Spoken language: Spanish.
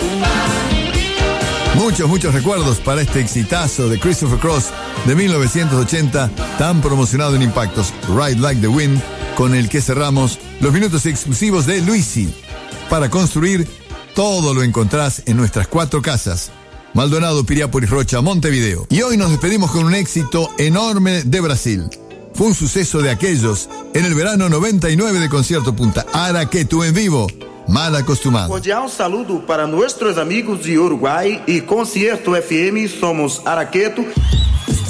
Muchos recuerdos para este exitazo de Christopher Cross de 1980, tan promocionado en Impactos, Ride Like the Wind, con el que cerramos los minutos exclusivos de Luisi. Para construir, todo lo encontrás en nuestras 4 casas: Maldonado, Piriápolis, Rocha, Montevideo. Y hoy nos despedimos con un éxito enorme de Brasil. Fue un suceso de aquellos en el verano 99 de Concierto Punta. Araqueto en vivo. Mal acostumado. Cordial saludo para nuestros amigos de Uruguay y Concierto FM. Somos Araqueto.